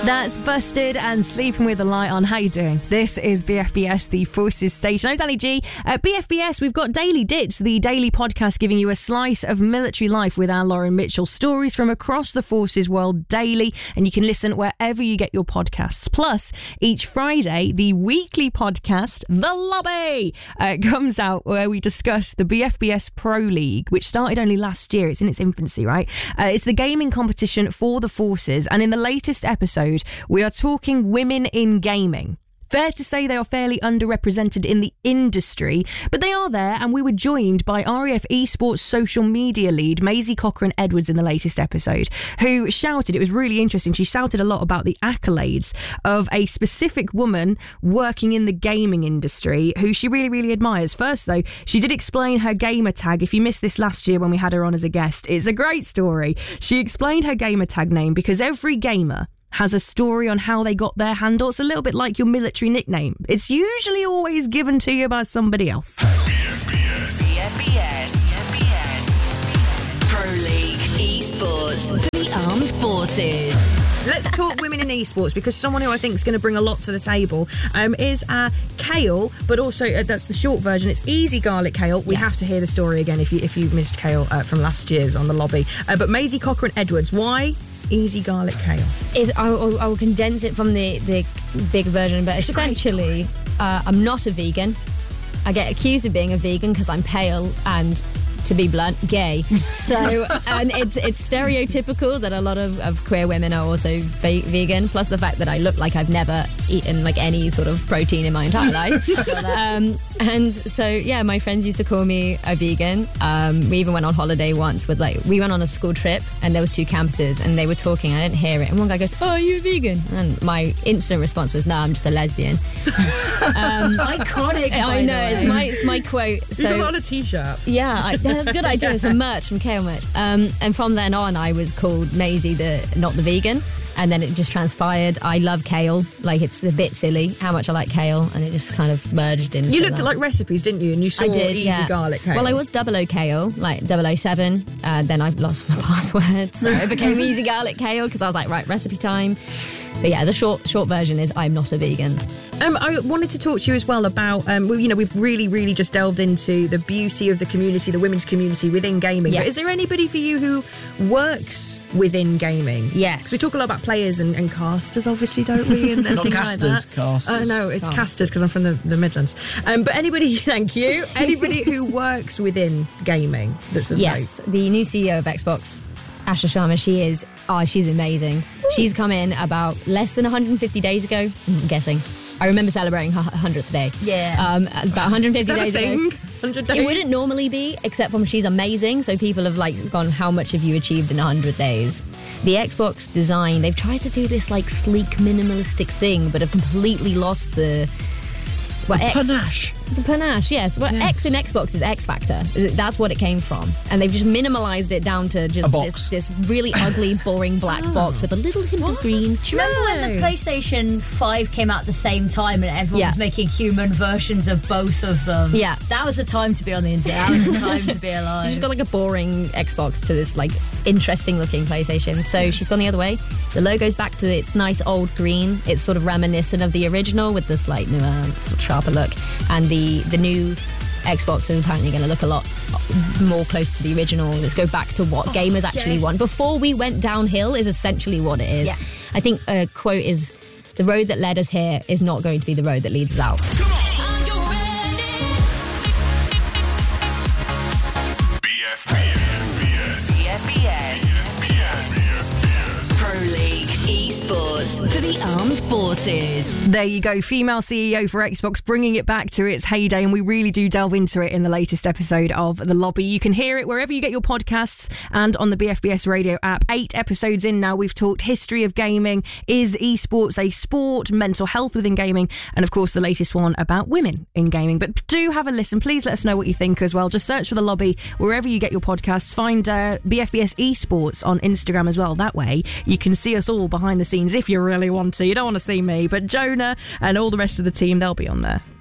That's Busted and Sleeping with the Light On. How you doing? This is BFBS, the Forces Station. I'm Danny G. At BFBS, we've got Daily Dits, the daily podcast giving you a slice of military life with our Lauren Mitchell. Stories from across the Forces world daily, and you can listen wherever you get your podcasts. Plus, each Friday, the weekly podcast, The Lobby, comes out where we discuss the BFBS Pro League, which started only last year. It's in its infancy, right? It's the gaming competition for the Forces, and in the latest episode, we are talking women in gaming. Fair to say they are fairly underrepresented in the industry, but they are there, and we were joined by RAF Esports social media lead Maisie Cochran-Edwards in the latest episode, who shouted, it was really interesting, she shouted a lot about the accolades of a specific woman working in the gaming industry who she really, really admires. First, though, she did explain her gamer tag. If you missed this last year when we had her on as a guest, it's a great story. She explained her gamer tag name because every gamer has a story on how they got their handle. It's a little bit like your military nickname. It's usually always given to you by somebody else. BFBS. Pro League Esports for the Armed Forces. Let's talk women in esports, because someone who I think is going to bring a lot to the table is Kale, but also that's the short version. It's Easy Garlic Kale. We have to hear the story again if you missed Kale from last year's on the lobby. But Maisie Cochran-Edwards, why Easy Garlic Kale? I will condense it from the big version, but essentially, I'm not a vegan. I get accused of being a vegan because I'm pale and, to be blunt, gay. So, and it's stereotypical that a lot of queer women are also vegan, plus the fact that I look like I've never eaten like any sort of protein in my entire life. And so, yeah, my friends used to call me a vegan. We even went on holiday once with we went on a school trip and there was 2 campuses and they were talking. I didn't hear it. And one guy goes, "Oh, are you a vegan?" And my instant response was, "No, I'm just a lesbian." Iconic. I know, it's my quote. So, you got on a t-shirt. Yeah, that's a good idea. Some merch from Kale merch. And from then on, I was called Maisie, not the vegan. And then it just transpired. I love kale. It's a bit silly how much I like kale, and it just kind of merged into. You looked at recipes, didn't you? And you saw Easy Garlic Kale. Well, I was 00 Kale, 007. Then I lost my password, so it became Easy Garlic Kale because I was like, right, recipe time. But yeah, the short version is I'm not a vegan. I wanted to talk to you as well about, we've really, really just delved into the beauty of the community, the women's community within gaming. Yes. But is there anybody for you who works within gaming? Yes. Because we talk a lot about players and casters, obviously, don't we? And not casters, like that. casters. No, it's casters because I'm from the Midlands. But anybody, thank you, anybody who works within gaming that's of Yes, note. the new CEO of Xbox, Asha Sharma, she's amazing. She's come in about less than 150 days ago, I'm guessing. I remember celebrating her 100th day. Yeah. About 150 days ago. 100 days? It wouldn't normally be, except from she's amazing. So people have gone, how much have you achieved in 100 days? The Xbox design, they've tried to do this sleek, minimalistic thing, but have completely lost the panache. The panache, yes. Well, yes. X in Xbox is X Factor. That's what it came from. And they've just minimalised it down to just this really ugly, boring black box with a little hint of green. Do you remember when the PlayStation 5 came out at the same time and everyone was making human versions of both of them? Yeah. That was the time to be on the internet. That was the time to be alive. She's got a boring Xbox to this interesting looking PlayStation. So she's gone the other way. The logo's back to its nice old green. It's sort of reminiscent of the original with this nuanced, sharper look. And the new Xbox is apparently going to look a lot more close to the original. Let's go back to what gamers actually want. Before we went downhill is essentially what it is. Yeah. I think a quote is, "The road that led us here is not going to be the road that leads us out." Come on. BFBS. Pro League Esports for the Armed Forces. There you go, female CEO for Xbox, bringing it back to its heyday, and we really do delve into it in the latest episode of The Lobby. You can hear it wherever you get your podcasts and on the BFBS radio app. 8 episodes in now, we've talked history of gaming, is esports a sport, mental health within gaming, and of course the latest one about women in gaming. But do have a listen, please let us know what you think as well. Just search for The Lobby wherever you get your podcasts. Find BFBS Esports on Instagram as well. That way you can see us all behind the scenes if you really want to. You don't want to see me, but Jonah and all the rest of the team, they'll be on there.